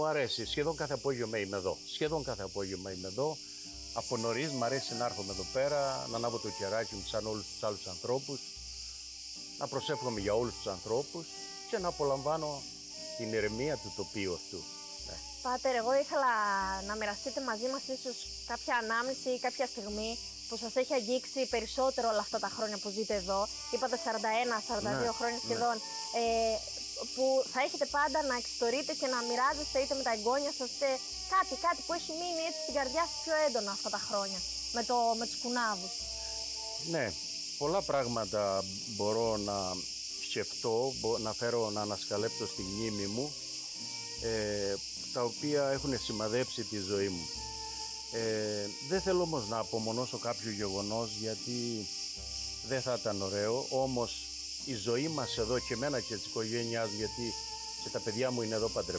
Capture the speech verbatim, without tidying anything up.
Μου αρέσει, σχεδόν κάθε απόγευμα είμαι εδώ. Σχεδόν κάθε απόγευμα είμαι εδώ. Από νωρίς μου αρέσει να έρχομαι εδώ πέρα, να ανάβω το κεράκι μου σαν όλους τους άλλους ανθρώπους, να προσεύχομαι για όλους τους ανθρώπους και να απολαμβάνω την ηρεμία του τοπίου αυτού. Ναι. Πάτερ, εγώ ήθελα να μοιραστείτε μαζί μας ίσως κάποια ανάμνηση ή κάποια στιγμή που σας έχει αγγίξει περισσότερο όλα αυτά τα χρόνια που ζείτε εδώ. Είπατε σαράντα ένα σαράντα δύο ναι, χρόνια ναι. σχεδόν. Ε, που θα έχετε πάντα να εξιστορείτε και να μοιράζεστε είτε με τα εγγόνια σας, είτε κάτι, κάτι που έχει μείνει έτσι στην καρδιά σας πιο έντονα αυτά τα χρόνια, με, το, με τους κουνάβους. Ναι, πολλά πράγματα μπορώ να σκεφτώ, να φέρω να ανασκαλέψω στη μνήμη μου, ε, τα οποία έχουν σημαδέψει τη ζωή μου. Ε, δεν θέλω όμως να απομονώσω κάποιο γεγονός, γιατί δεν θα ήταν ωραίο, όμως η ζωή μας εδώ και εμένα και της οικογένειάς μου, γιατί και τα παιδιά μου είναι εδώ παντρεμένα.